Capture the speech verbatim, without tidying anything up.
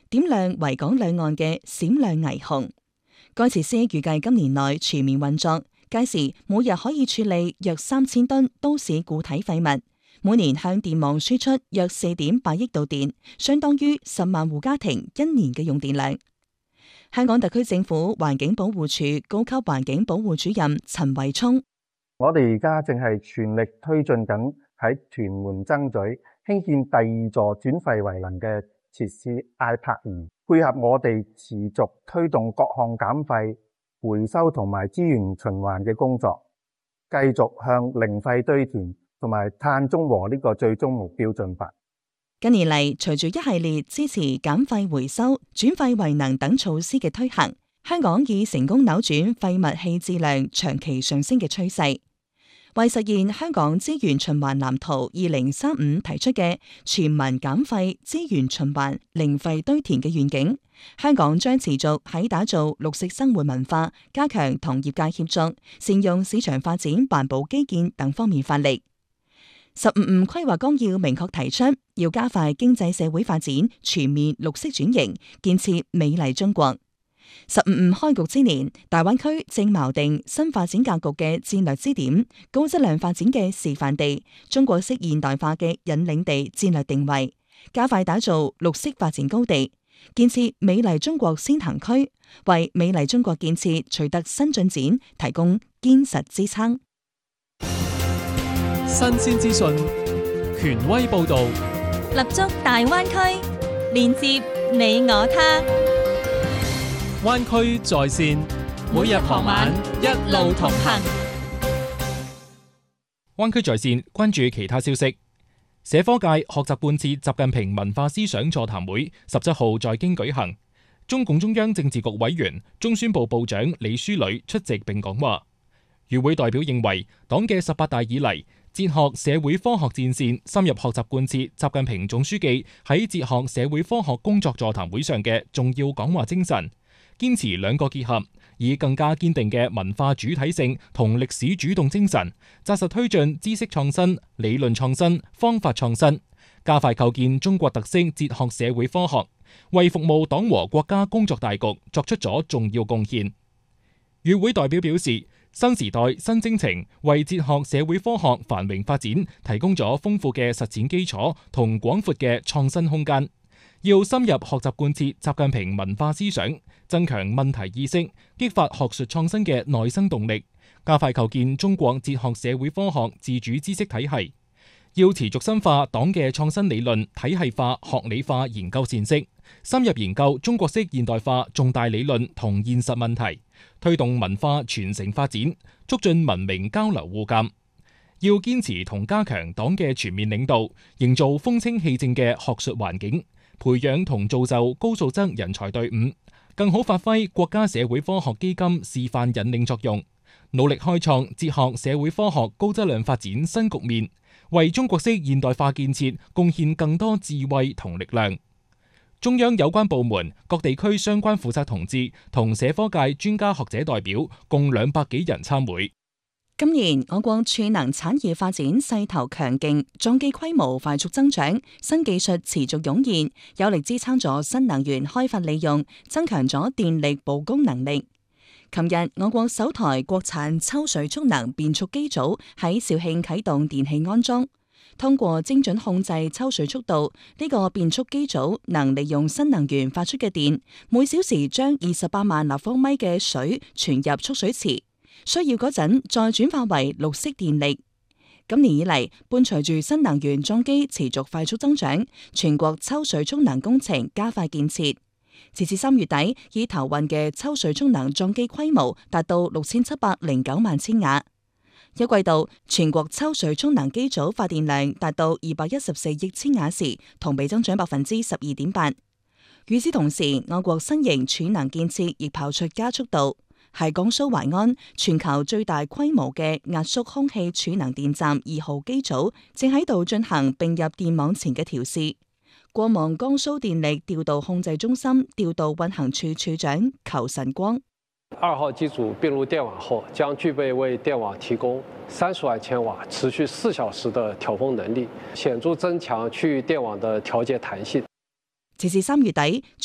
點亮維港兩岸嘅閃亮霓虹。該設施預計今年內全面運作，屆時每日可以處理約三千噸都市固體廢物，每年向電網輸出約四點八億度電，相當於十萬戶家庭一年嘅用電量。香港特區政府環境保護署高級環境保護主任陳惠聰： 我哋而家正係全力推進緊喺屯門曾咀興建第二座轉廢為能嘅設施 I P A C 二，配合我哋持續推動各項減廢、回收同埋資源循環嘅工作，繼續向零廢堆填同埋碳中和呢個最終目標進發。 近年嚟，隨住一系列支持減廢回收、轉廢為能等措施嘅推行，香港已成功扭轉廢物棄置量長期上升嘅趨勢。為實現香港資源循環藍圖二零三五提出嘅全民減廢、資源循環、零廢堆填嘅願景，香港將持續喺打造綠色生活文化、加強同業界協作、善用市場發展環保基建等方面發力。十五五規劃綱要明確提出，要加快經濟社會發展，全面綠色轉型，建設美麗中國。十五五開局之年，大灣區正錨定新發展格局嘅戰略支點、高質量發展嘅示範地、中國式現代化嘅引領地戰略定位，加快打造綠色發展高地，建設美麗中國先行區，為美麗中國建設取得新進展提供堅實支撐。 新鮮資訊，權威報導， 立足大灣區，連接你我他。 灣區在線， 每日傍晚一路同行。 灣區在線關注其他消息。社科界學習貫徹習近平文化思想座談會十七號在京舉行，中共中央政治局委員、中宣部部長李書磊出席並講話。與會代表認為，黨嘅十八大以嚟，哲學社會科學戰線深入學習貫徹習近平總書記喺哲學社會科學工作座談會上嘅重要講話精神，堅持兩個結合，以更加堅定嘅文化主體性同歷史主動精神，紮實推進知識創新、理論創新、方法創新，加快構建中國特色哲學社會科學，為服務黨和國家工作大局作出咗重要貢獻。與會代表表示，新時代新征程為哲學社會科學繁榮發展提供咗豐富嘅實踐基礎同廣闊嘅創新空間。要深入學習貫徹習近平文化思想，增強問題意識，激發學術創新嘅內生動力，加快構建中國哲學社會科學自主知識體系。要持續深化黨嘅創新理論體系化、學理化研究闡釋，深入研究中國式現代化重大理論同現實問題，推動文化傳承發展，促進文明交流互鑒。要堅持同加強黨嘅全面領導，營造風清氣正嘅學術環境，培養同造就高素質人才隊伍，更好發揮國家社會科學基金示範引領作用，努力開創哲學社會科學高質量發展新局面，為中國式現代化建設貢獻更多智慧同力量。中央有關部門、各地區相關負責同志同社科界專家學者代表共兩百幾人參會。 今年我國儲能產業發展勢頭強勁，裝機規模快速增長，新技術持續湧現，有力支撐咗新能源開發利用，增強咗電力保供能力。琴日，我國首台國產抽水蓄能變速機組喺肇慶啟動電氣安裝。通過精準控制抽水速度，呢個變速機組能利用新能源發出嘅電，每小時將二十八萬立方米嘅水傳入蓄水池，需要嗰陣再轉化為綠色電力。今年以嚟，伴隨住新能源裝機持續快速增長，全國抽水蓄能工程加快建設。截至三月底，已投運嘅抽水蓄能裝機規模達到六千七百零九萬千瓦。一季度全國抽水蓄能機組發電量達到二百一十四億千瓦時，同比增長百分之十二點八。與此同時，我國新型儲能建設亦跑出加速度，係江蘇淮安全球最大規模嘅壓縮空氣儲能電站二號機組正喺度進行並入電網前嘅調試。過望江蘇電力調度控制中心調度運行處處長裘晨光。 二號機組併入電網後，將具備為電網提供三十萬千瓦、持續四小時的調峰能力，顯著增強區域電網的調節彈性。 截至三月底，